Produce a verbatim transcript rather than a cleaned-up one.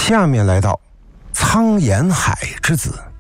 下面来到苍岩海之子。